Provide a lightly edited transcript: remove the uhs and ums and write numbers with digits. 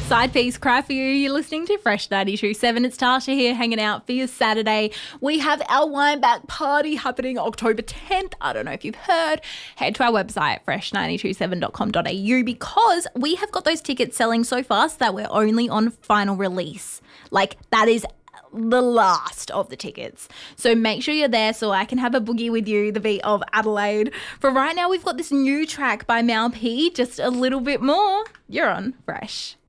Side piece cry for you. You're listening to Fresh 92.7. It's Tasha here hanging out for your Saturday. We have our wine back party happening October 10th. I don't know if you've heard. Head to our website, fresh927.com.au, because we have got those tickets selling so fast that we're only on final release. Like, that is the last of the tickets. So make sure you're there so I can have a boogie with you, the beat of Adelaide. For right now, we've got this new track by Mal P, Just a Little Bit More. You're on Fresh.